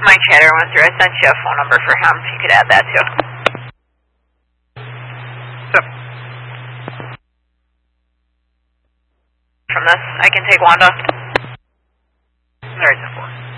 My chatter went through. I sent you a phone number for him. If you could add that too. Yep. From this, I can take Wanda. Alright, 10-4.